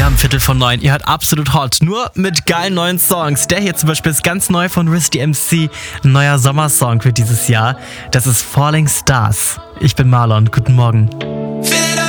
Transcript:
am 8:45. Ihr hört Absolut Hot, nur mit geilen neuen Songs. Der hier zum Beispiel ist ganz neu von Riz DMC, ein neuer Sommersong für dieses Jahr. Das ist Falling Stars. Ich bin Marlon, guten Morgen.